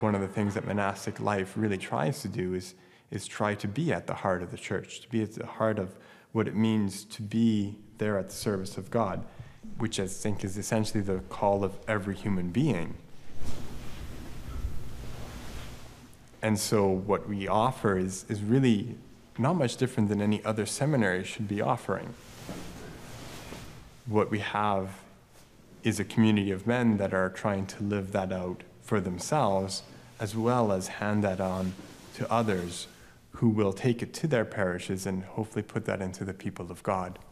One of the things that monastic life really tries to do is try to be at the heart of the church, to be at the heart of what it means to be there at the service of God, which I think is essentially the call of every human being. And so what we offer is really not much different than any other seminary should be offering. What we have is a community of men that are trying to live that out for themselves, as well as hand that on to others who will take it to their parishes and hopefully put that into the people of God.